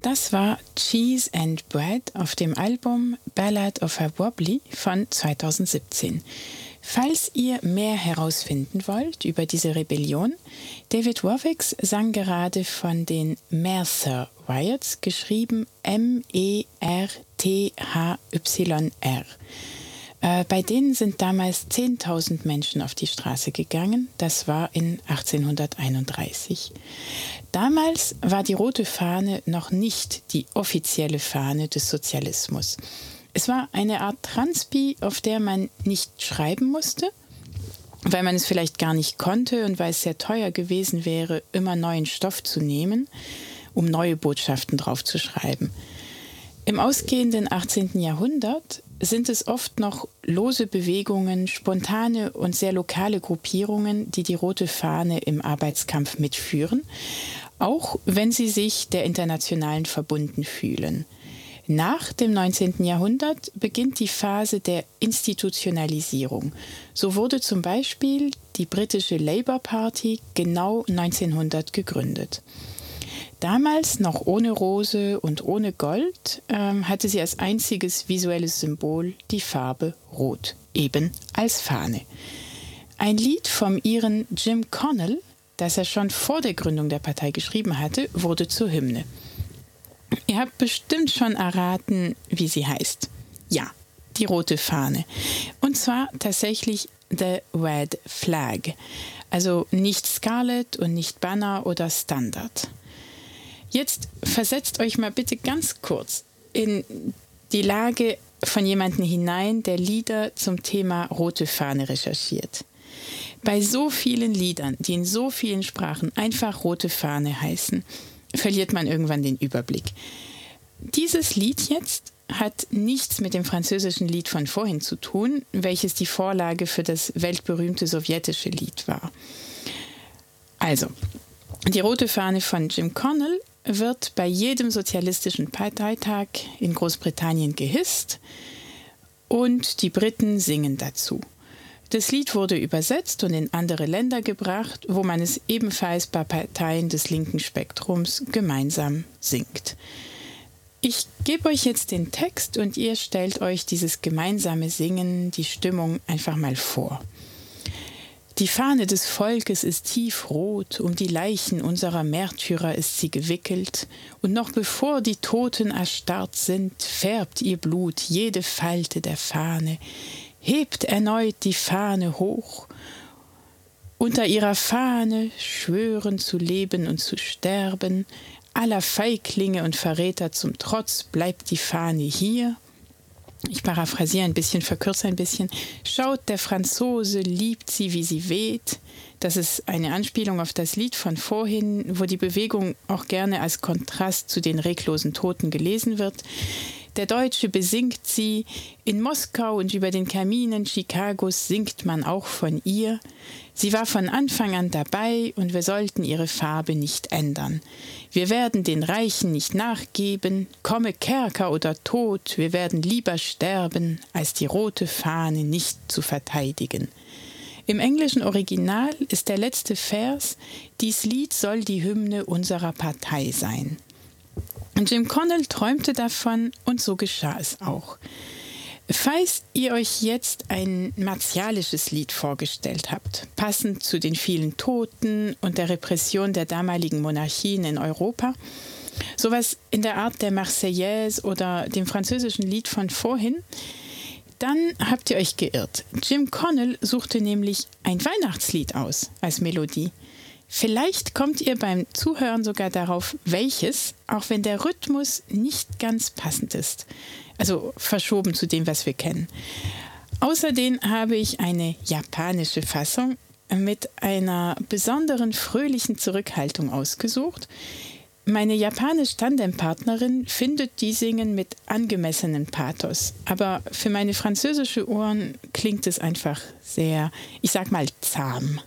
Das war Cheese and Bread auf dem Album Ballad of a Wobbly von 2017. Falls ihr mehr herausfinden wollt über diese Rebellion, David Rovics sang gerade von den Merthyr Riots, geschrieben Merthyr. Bei denen sind damals 10.000 Menschen auf die Straße gegangen. Das war in 1831. Damals war die rote Fahne noch nicht die offizielle Fahne des Sozialismus. Es war eine Art Transpi, auf der man nicht schreiben musste, weil man es vielleicht gar nicht konnte und weil es sehr teuer gewesen wäre, immer neuen Stoff zu nehmen, um neue Botschaften drauf zu schreiben. Im ausgehenden 18. Jahrhundert sind es oft noch lose Bewegungen, spontane und sehr lokale Gruppierungen, die die rote Fahne im Arbeitskampf mitführen, auch wenn sie sich der Internationalen verbunden fühlen. Nach dem 19. Jahrhundert beginnt die Phase der Institutionalisierung. So wurde zum Beispiel die britische Labour Party genau 1900 gegründet. Damals noch ohne Rose und ohne Gold hatte sie als einziges visuelles Symbol die Farbe Rot, eben als Fahne. Ein Lied vom Iren Jim Connell, das er schon vor der Gründung der Partei geschrieben hatte, wurde zur Hymne. Ihr habt bestimmt schon erraten, wie sie heißt. Ja, die rote Fahne. Und zwar tatsächlich The Red Flag. Also nicht Scarlet und nicht Banner oder Standard. Jetzt versetzt euch mal bitte ganz kurz in die Lage von jemandem hinein, der Lieder zum Thema rote Fahne recherchiert. Bei so vielen Liedern, die in so vielen Sprachen einfach rote Fahne heißen, verliert man irgendwann den Überblick. Dieses Lied jetzt hat nichts mit dem französischen Lied von vorhin zu tun, welches die Vorlage für das weltberühmte sowjetische Lied war. Also, die rote Fahne von Jim Connell wird bei jedem sozialistischen Parteitag in Großbritannien gehisst und die Briten singen dazu. Das Lied wurde übersetzt und in andere Länder gebracht, wo man es ebenfalls bei Parteien des linken Spektrums gemeinsam singt. Ich gebe euch jetzt den Text und ihr stellt euch dieses gemeinsame Singen, die Stimmung einfach mal vor. Die Fahne des Volkes ist tiefrot, um die Leichen unserer Märtyrer ist sie gewickelt, und noch bevor die Toten erstarrt sind, färbt ihr Blut jede Falte der Fahne, hebt erneut die Fahne hoch. Unter ihrer Fahne schwören zu leben und zu sterben, aller Feiglinge und Verräter zum Trotz bleibt die Fahne hier. Ich paraphrasiere ein bisschen, verkürze ein bisschen. Schaut, der Franzose liebt sie, wie sie weht. Das ist eine Anspielung auf das Lied von vorhin, wo die Bewegung auch gerne als Kontrast zu den reglosen Toten gelesen wird. Der Deutsche besingt sie. In Moskau und über den Kaminen Chicagos singt man auch von ihr. Sie war von Anfang an dabei und wir sollten ihre Farbe nicht ändern. Wir werden den Reichen nicht nachgeben, komme Kerker oder Tod, wir werden lieber sterben, als die rote Fahne nicht zu verteidigen. Im englischen Original ist der letzte Vers: Dies Lied soll die Hymne unserer Partei sein. Jim Connell träumte davon und so geschah es auch. Falls ihr euch jetzt ein martialisches Lied vorgestellt habt, passend zu den vielen Toten und der Repression der damaligen Monarchien in Europa, sowas in der Art der Marseillaise oder dem französischen Lied von vorhin, dann habt ihr euch geirrt. Jim Connell suchte nämlich ein Weihnachtslied aus als Melodie. Vielleicht kommt ihr beim Zuhören sogar darauf, welches, auch wenn der Rhythmus nicht ganz passend ist. Also verschoben zu dem, was wir kennen. Außerdem habe ich eine japanische Fassung mit einer besonderen fröhlichen Zurückhaltung ausgesucht. Meine japanische Tandempartnerin findet die Singen mit angemessenem Pathos. Aber für meine französische Ohren klingt es einfach sehr, ich sag mal, zahm.